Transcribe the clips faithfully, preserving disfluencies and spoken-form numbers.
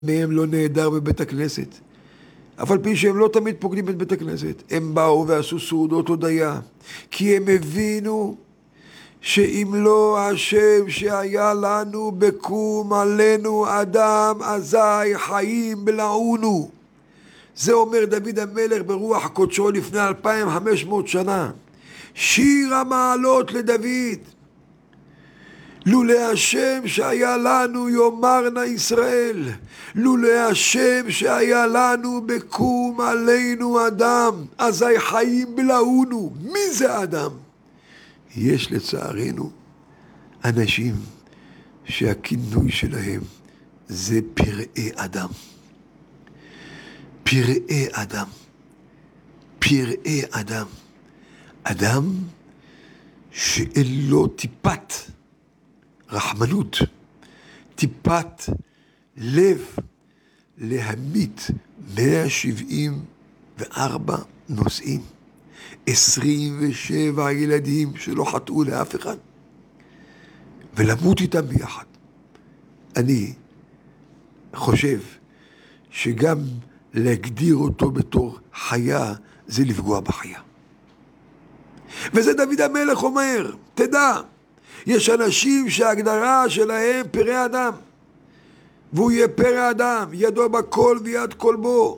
מהם לא נהדר בבית הכנסת. אבל פי שהם לא תמיד פוקדים את בית הכנסת. הם באו ועשו סעודות הודיה, כי הם הבינו שאם לא השם שהיה לנו בקום עלינו אדם, אזי חיים בלעונו. זה אומר דוד המלך ברוח קודשו לפני אלפיים וחמש מאות שנה. שיר המעלות לדוד. לולא השם שהיה לנו יאמרנה ישראל, לולא השם שהיה לנו בקום עלינו אדם, אזי חיים בלעונו. מי זה האדם? יש לצערנו אנשים שהכינוי שלהם זה פראי אדם. פראי אדם. פראי אדם. אדם שאין לו טיפת רחמנות, טיפת לב להמית מאה שבעים וארבע נושאים, עשרים ושבע ילדים שלא חטאו לאף אחד, ולמות איתם ביחד. אני חושב שגם להגדיר אותו בתור חיה זה לפגוע בחיה. וזה דוד המלך אומר, תדע, יש אנשים שההגדרה שלהם פרא אדם, והוא יהיה פרא אדם, ידו בכל ויד כל בו.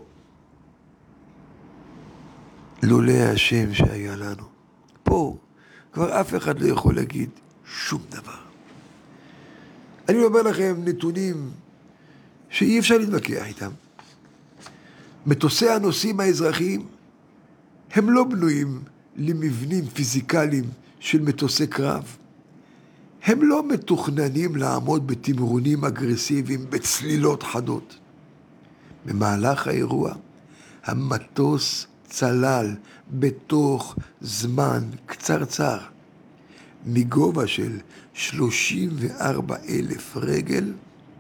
לולא השם שהיה לנו. פה כבר אף אחד לא יכול להגיד שום דבר. אני אומר לכם נתונים שאי אפשר להתווכח איתם. מטוסי הנוסעים האזרחיים הם לא בנויים למבנים פיזיקליים של מטוסי קרב. הם לא מתוכננים לעמוד בתמרונים אגרסיביים בצלילות חדות. במהלך האירוע המטוס צלל בתוך זמן קצרצר מגובה של שלושים וארבע אלף רגל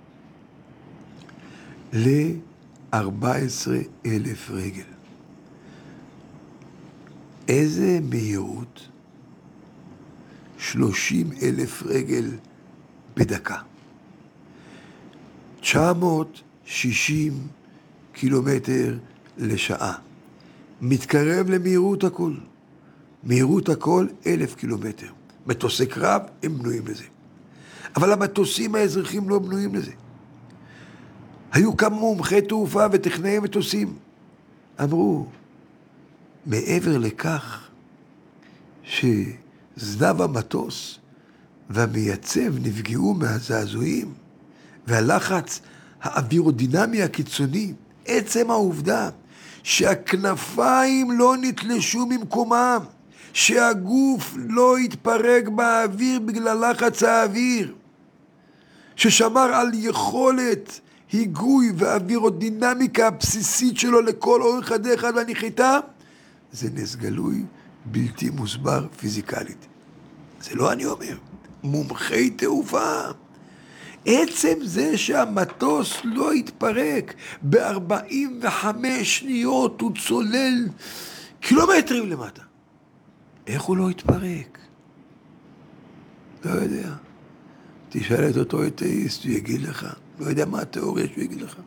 ל-ארבע עשרה אלף רגל. איזה מהירות? שלושים אלף רגל בדקה. תשע מאות ושישים קילומטר לשעה. מתקרב למהירות הכל. מהירות הכל אלף קילומטר. מטוסי קרב הם בנויים לזה. אבל המטוסים האזרחיים לא בנויים לזה. היו כמה מומחי תעופה וטכנאי מטוסים. אמרו, מעבר לכך שזנב המטוס והמייצב נפגעו מהזעזועים והלחץ האווירודינמי הקיצוני, עצם העובדה שהכנפיים לא נתלשו ממקומם, שהגוף לא התפרק באוויר בגלל לחץ האוויר, ששמר על יכולת היגוי והאווירודינמיקה הבסיסית שלו לכל אורך הדרך עד לנחיתה, זה נס גלוי בלתי מוסבר פיזיקלית. זה לא אני אומר, מומחי תעופה. עצם זה שהמטוס לא התפרק ב-ארבעים וחמש שניות, הוא צולל קילומטרים למטה. איך הוא לא התפרק? לא יודע. תשאל את אותו אתאיסט, הוא יגיד לך. לא יודע מה התיאוריה שהוא יגיד לך.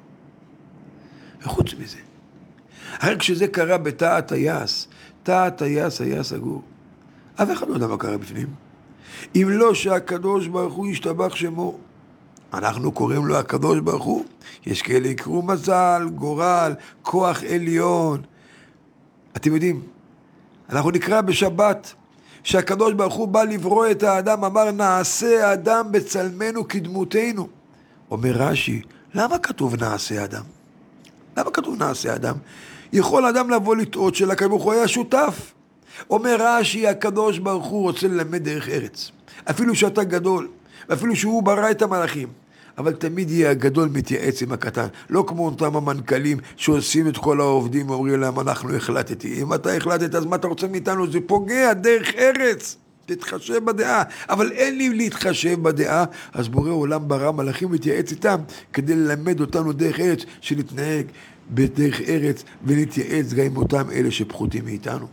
וחוץ מזה, הרי כשזה קרה בתא הטייס, תא הטייס היה סגור. אף אחד לא יודע מה קרה בפנים. אם לא שהקדוש ברוך הוא ישתבח שמו, אנחנו קוראים לו הקדוש ברוך הוא. יש כאלה יקראו מזל, גורל, כוח עליון. אתם יודעים, אנחנו נקרא בשבת שהקדוש ברוך הוא בא לברוא את האדם, אמר נעשה האדם בצלמנו כדמותנו. אומר רש"י, למה כתוב נעשה אדם? למה כתוב נעשה אדם? יכול אדם לבוא לטעות שלקדוש ברוך הוא היה שותף. אומר רש"י, הקדוש ברוך הוא רוצה ללמד דרך ארץ. אפילו שאתה גדול, ואפילו שהוא ברא את המלאכים. אבל תמיד יהיה הגדול מתייעץ עם הקטן. לא כמו אותם המנכ"לים שעושים את כל העובדים ואומרים להם, אנחנו החלטתי. אם אתה החלטת, אז מה אתה רוצה מאיתנו? זה פוגע דרך ארץ. תתחשב בדעה. אבל אין לי להתחשב בדעה, אז בורא עולם ברא מלאכים להתייעץ איתם, כדי ללמד אותנו דרך ארץ, שנתנהג בדרך ארץ, ונתייעץ גם עם אותם אלה שפחותים מאיתנו.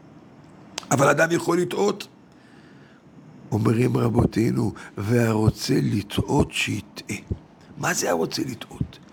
אבל אדם יכול לטעות. אומרים רבותינו, והרוצה לטעות שיטעה. מה זה הרוצה לטעות?